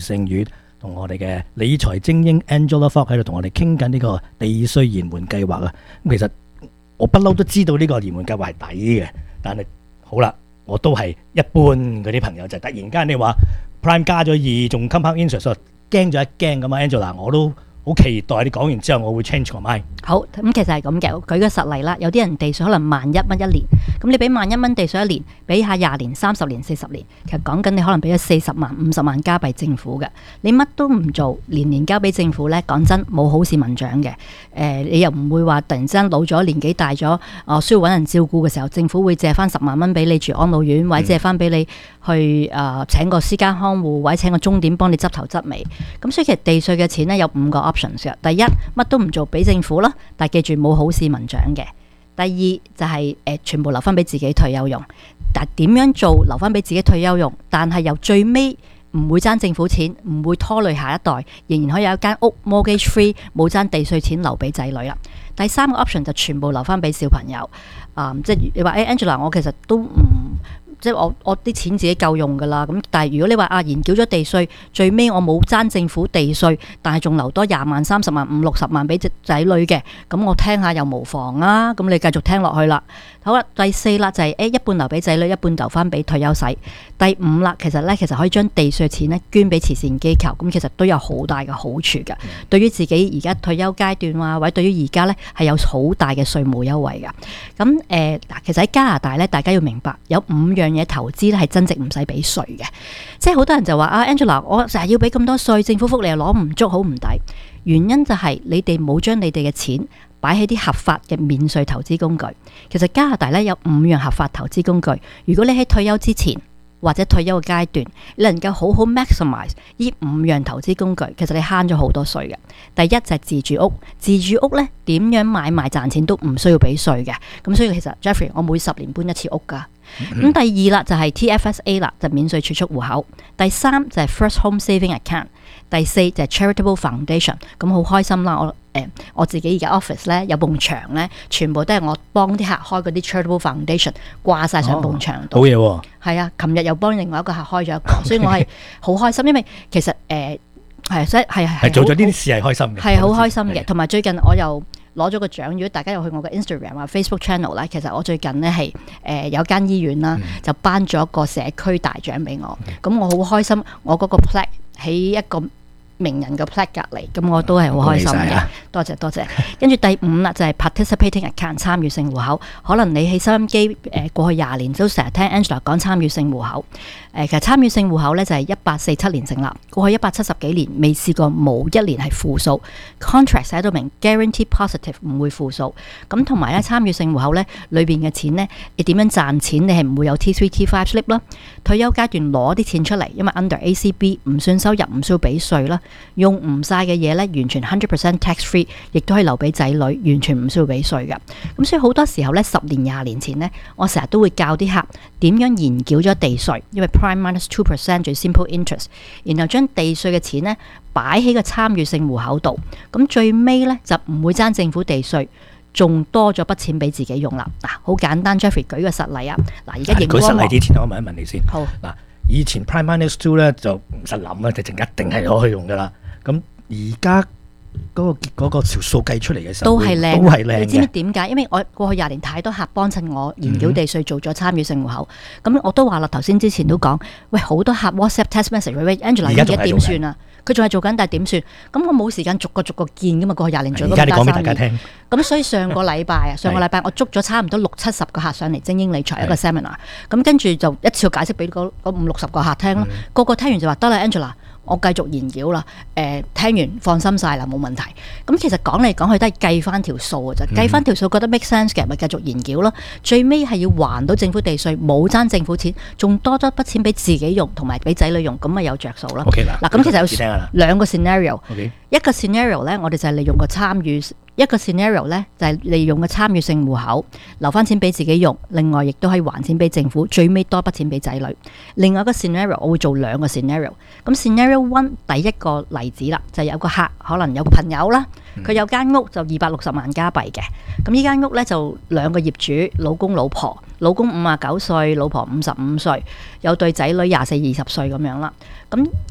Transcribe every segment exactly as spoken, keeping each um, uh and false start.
盛宇同我哋嘅理財精英 Angela Fox 喺度同我哋傾緊呢個地稅延緩計劃啊。咁其實我不嬲都知道呢個延緩計劃係抵嘅，但係好啦，我都係一般嗰啲朋友就突然間你話 Prime 加咗二，仲 compound interest， 驚咗一驚咁啊 Angela， 我都好期待你講完之後我會 change 個 mind。 好，咁其實係咁嘅，舉個實例啦。有啲人地稅可能萬一蚊一年，咁你俾萬一蚊地稅一年，俾下廿年、三十年、四十年，其實講緊你可能俾咗四十萬、五十萬加幣政府嘅。你乜都唔做，年年交俾政府呢，講真冇好市民獎嘅。誒、呃，你又唔會話突然之間老咗、年紀大咗，哦需要揾人照顧嘅時候，政府會借翻十萬蚊俾你住安老院，或者借翻俾你去誒、呃、請個私家看護，或者請個鐘點幫你執頭執尾。咁所以其實地稅嘅錢呢，有五個 options 嘅。第一，乜都唔做俾政府啦。但係記住冇好市民獎嘅。第二就係、是呃、全部留翻俾自己退休用。但係點樣做留翻俾自己退休用？但係由最尾唔會爭政府錢，唔會拖累下一代，仍然可以有一間屋 mortgage free， 冇爭地稅錢留俾仔女啦。第三個 option 就全部留翻俾小朋友。啊、嗯，即係你話誒、欸、Angela， 我其實都唔。即係我我啲錢自己夠用㗎啦，咁但係如果你話啊延繳咗地稅，最尾我冇爭政府地稅，但係仲留多廿萬、三十萬、五六十萬俾隻仔女嘅，咁我聽下又無妨啊，咁你繼續聽落去啦。好啦，第四啦就係、是、誒一半留俾仔女，一半留翻俾退休使。第五啦，其實咧其實可以將地稅錢咧捐俾慈善機構，咁其實都有好大嘅好處㗎。嗯、對於自己而家退休階段啊，或者對於而家咧係有好大嘅稅務優惠㗎。咁誒嗱，其實喺加拿大咧，大家要明白有五樣嘢投資咧係增值唔使俾稅嘅。即係好多人就話啊 Angela， 我成日要俾咁多稅，政府福利又攞唔足，好唔抵。原因就係你哋冇將你哋嘅錢擺喺啲合法嘅免稅投資工具。其實加拿大咧有五樣合法投資工具，如果你喺退休之前或者退休嘅階段，你能夠好好 maximize 呢五樣投資工具，其實你慳咗好多稅嘅。第一就係自住屋，自住屋咧點樣買賣賺錢都唔需要俾稅嘅。咁所以其實 Jeffrey， 我每十年搬一次屋㗎。咁、嗯、第二啦就係 T F S A 啦，就免稅儲蓄戶口。第三就係 First Home Saving Account。第四就係 Charitable Foundation。咁好開心啦！我誒、呃、我自己而家 office 咧有埲牆咧，全部都係我幫啲客開嗰啲 Charitable Foundation 掛晒上埲牆度。好嘢喎！係啊，琴日又幫另外一個客開咗一個，所以我係好開心，因為其實誒係所以係係做咗呢啲事係開心嘅，係好開心嘅。同埋最近我又攞咗個獎，如果大家有去我嘅 Instagram 或 Facebook channel 咧，其實我最近咧係誒有間醫院啦，就頒咗一個社區大獎俾我，咁、嗯、我好開心，我嗰個 plaque 喺一個名人嘅 plaque 隔離，咁我都係好開心嘅、啊。多謝多謝。跟住第五啦，就係、是、participating account 參與性戶口。可能你喺收音機誒、呃、過去廿年都成日聽 Angela 講參與性戶口。誒、呃、其實參與性戶口咧就係一八四七年成立，過去一百七十幾年未試過冇一年係負數。contract 寫到明 guarantee positive 唔會負數。咁同埋咧參與性戶口咧裏邊嘅錢咧，你點樣賺錢？你係唔會有 T three T five slip 啦。退休階段攞啲錢出嚟，因為 under A C B 唔算收入，唔需要俾稅啦。用唔晒嘅嘢咧，完全 hundred percent tax free， 亦都可以留俾仔女，完全唔需要俾稅嘅。咁所以好多時候咧，十年廿年前咧，我成日都會教啲客點樣延繳咗地稅，因為 prime minus two percent 最 simple interest， 然後將地稅嘅錢咧擺喺個參與性戶口度，咁最尾咧就唔會爭政府地稅，仲多咗筆錢俾自己用啦。嗱，好簡單 ，Jeffrey 舉個實例啊。嗱，而家熒光幕。舉實例之前，我問一問你先。好。嗱，以前 prime minus two 咧就唔使諗啦，直情一定係攞去用噶啦。咁而家嗰個嗰個條數計出嚟嘅時候，都係靚，都係靚嘅。你知唔知點解？因為我過去廿年太多客幫襯我延繳地稅做咗參與性戶口，咁、嗯、我都話啦，頭先之前都講，喂好多客 WhatsApp text message，喂 Angela 而家點算啊？佢仲係做緊，但係點算？咁我冇時間逐個逐個見噶嘛，過去廿年做咗咁多生意。而家你講俾大家聽。咁所以上個禮拜啊，上個禮拜我捉咗差唔多六七十個客上嚟精英理財一個 seminar， 咁跟住就一次解釋俾嗰五六十個客聽咯，嗯、個個聽完就話得啦 Angela。我繼續延繳啦，誒、呃、聽完放心晒啦，冇問題。咁其實講嚟講去都係計翻條數嘅啫，計翻條數覺得 make sense 嘅，咪繼續延繳咯。最尾係要還到政府地稅，冇爭政府錢，仲多咗筆錢俾自己用同埋俾仔女用，咁咪有着數咯。OK 啦，嗱咁其實有兩個 scenario，okay. 一個 scenario 咧，我哋就係利用個參與。一個 scenario 咧就係、是、利用個參與性戶口留翻錢俾自己用，另外亦都可以還錢俾政府，最尾多筆錢俾仔女。另外一個 scenario 我會做兩個 scenario。咁 scenario one 第一個例子啦，就係、有個客可能有個朋友啦，佢有間屋就二百六十萬加幣嘅。咁呢間屋咧就兩個業主，老公老婆，老公五十九歲，老婆五十五歲，有對仔女廿四二十歲咁樣啦。咁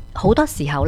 好多時候